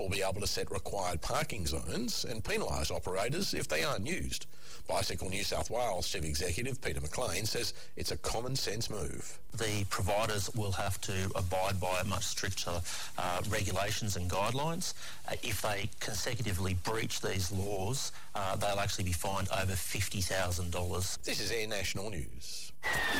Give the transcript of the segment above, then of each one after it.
will be able to set required parking zones and penalise operators if they aren't used. Bicycle New South Wales Chief Executive Peter McLean says it's a common sense move. The providers will have to abide by much stricter regulations and guidelines. If they consecutively breach these laws, they'll actually be fined over $50,000. This is Air National News.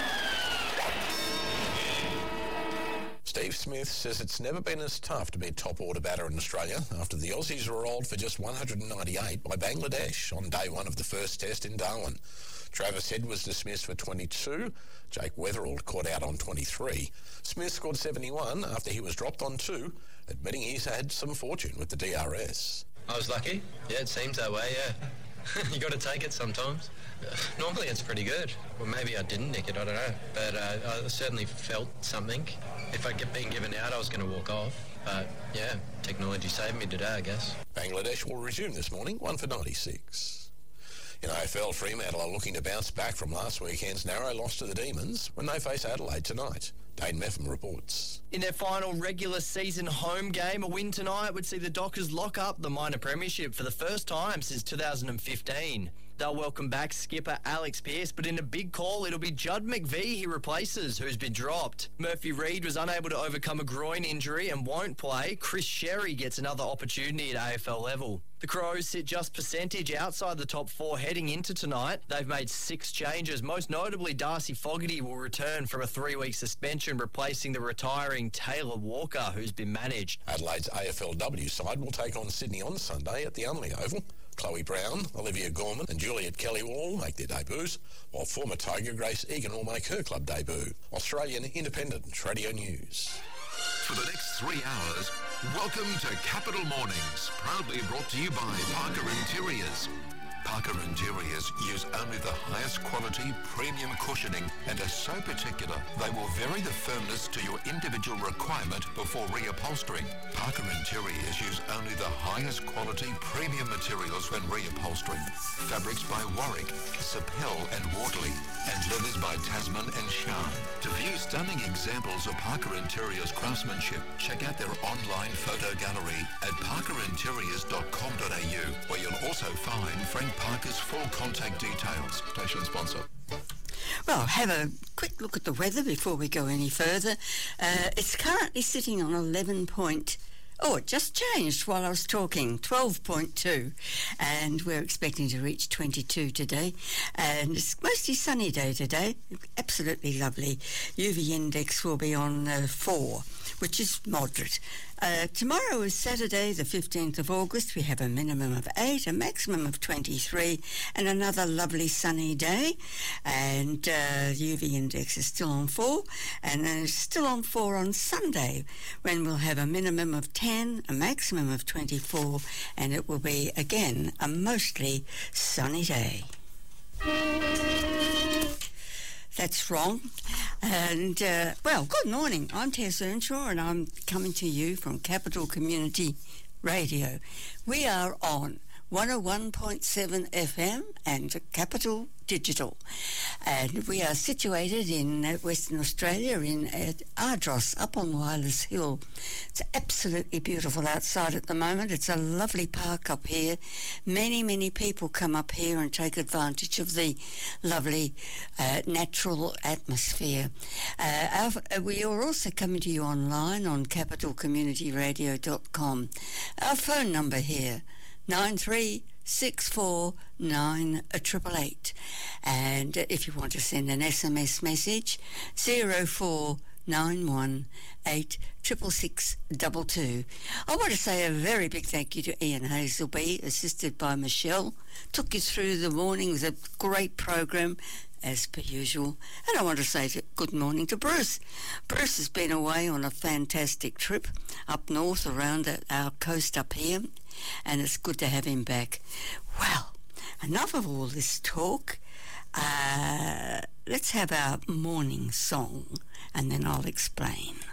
Steve Smith says it's never been as tough to be a top-order batter in Australia after the Aussies were rolled for just 198 by Bangladesh on day one of the first test in Darwin. Travis Head was dismissed for 22. Jake Weatherald caught out on 23. Smith scored 71 after he was dropped on 2, admitting he's had some fortune with the DRS. I was lucky. Yeah, it seems that way, yeah. You got to take it sometimes. Normally it's pretty good. Well, maybe I didn't nick it, I don't know. But I certainly felt something. If I'd been given out, I was going to walk off. But, yeah, technology saved me today, I guess. Bangladesh will resume this morning, 1 for 96. In AFL, Fremantle are looking to bounce back from last weekend's narrow loss to the Demons when they face Adelaide tonight. Dane Meffam reports. In their final regular season home game, a win tonight would see the Dockers lock up the minor premiership for the first time since 2015. They'll welcome back skipper Alex Pearce, but in a big call, it'll be Judd McVie he replaces, who's been dropped. Murphy Reid was unable to overcome a groin injury and won't play. Chris Sherry gets another opportunity at AFL level. The Crows sit just percentage outside the top 4 heading into tonight. They've made 6 changes. Most notably, Darcy Fogarty will return from a 3-week suspension, replacing the retiring Taylor Walker, who's been managed. Adelaide's AFLW side will take on Sydney on Sunday at the Unley Oval. Chloe Brown, Olivia Gorman and Juliet Kelly will all make their debuts, while former Tiger Grace Egan will make her club debut. Australian Independent Radio News. For the next 3 hours, welcome to Capital Mornings, proudly brought to you by Parker Interiors. Parker Interiors use only the highest quality premium cushioning and are so particular they will vary the firmness to your individual requirement before reupholstering. Parker Interiors use only the highest quality premium materials when reupholstering. Fabrics by Warwick, Sapel and Wortley, and leathers by Tasman and Sharn. To view stunning examples of Parker Interiors craftsmanship, check out their online photo gallery at parkerinteriors.com.au, where you'll also find Frank Parker's full contact details. Station sponsor. Well, have a quick look at the weather before we go any further. It's currently sitting on 11 point. Oh, it just changed while I was talking, 12.2, and we're expecting to reach 22 today, and it's mostly sunny day today, absolutely lovely. UV index will be on 4, which is moderate. Tomorrow is Saturday, the 15th of August. We have a minimum of 8, a maximum of 23, and another lovely sunny day. And the UV index is still on 4, and then it's still on 4 on Sunday, when we'll have a minimum of 10, a maximum of 24, and it will be, again, a mostly sunny day. That's wrong. And, well, good morning. I'm Tess Earnshaw, and I'm coming to you from Capital Community Radio. We are on 101.7 FM and Capital Digital. And we are situated in Western Australia, in Ardross, up on Wyler's Hill. It's absolutely beautiful outside at the moment. It's a lovely park up here. Many, many people come up here and take advantage of the lovely natural atmosphere. We are also coming to you online on capitalcommunityradio.com. Our phone number here, 93649888, and if you want to send an SMS message, 0491866622. I want to say a very big thank you to Ian Hazelby, assisted by Michelle. Took you through the morning with a great program, as per usual. And I want to say good morning to Bruce. Bruce has been away on a fantastic trip up north around our coast up here, and it's good to have him back. Well, enough of all this talk. Let's have our morning song, and then I'll explain.